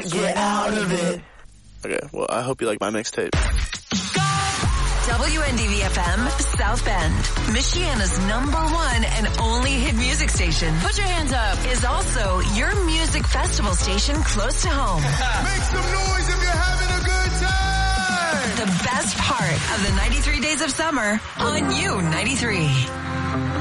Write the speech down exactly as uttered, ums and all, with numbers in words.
get out of it. Okay, well, I hope you like my mixtape. W N D V F M, South Bend, Michiana's number one and only hit music station. Put your hands up. Is also your music festival station close to home. Make some noise if you're having a good time. The best part of the ninety-three days of summer on U ninety-three.